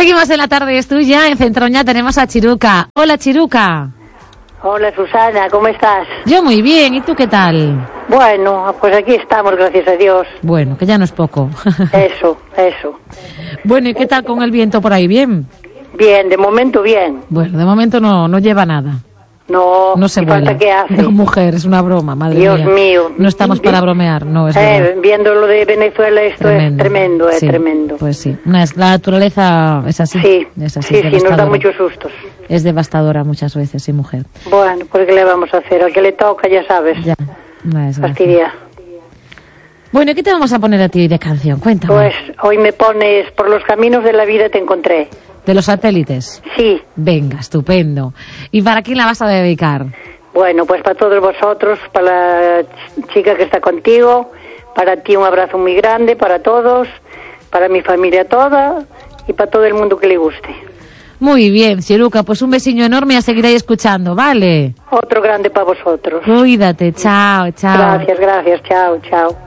Seguimos en La Tarde es Tuya. En Centroña tenemos a Chiruca. Hola, Chiruca. Hola, Susana, ¿cómo estás? Yo muy bien, ¿y tú qué tal? Bueno, pues aquí estamos, gracias a Dios. Bueno, que ya no es poco. Eso. Bueno, ¿y qué tal con el viento por ahí? ¿Bien? Bien, de momento bien. Bueno, de momento no lleva nada. No se vuela. falta ¿Qué hace? No, mujer, es una broma, madre Dios mía. mío. No estamos para bromear, no, es verdad. Viendo lo de Venezuela, esto es tremendo, sí, tremendo. Pues sí, la naturaleza es así. Sí, es así, sí, nos da muchos sustos. Es devastadora muchas veces, sí, mujer. Bueno, pues ¿qué le vamos a hacer? Al que le toca, ya sabes. Ya, una desgracia. Fastidia. Bueno, ¿y qué te vamos a poner a ti de canción? Cuéntame. Pues hoy me pones Por los caminos de la vida te encontré. ¿De Los Satélites? Sí. Venga, estupendo. ¿Y para quién la vas a dedicar? Bueno, pues para todos vosotros, para la chica que está contigo, para ti un abrazo muy grande, para todos, para mi familia toda y para todo el mundo que le guste. Muy bien, Chiruca, pues un besiño enorme y a seguir ahí escuchando, ¿vale? Otro grande para vosotros. Cuídate, chao. Gracias, chao.